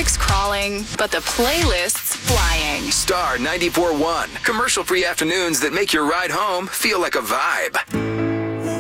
Traffic's crawling, but the playlist's flying. Star 94.1. Commercial-free afternoons that make your ride home feel like a vibe.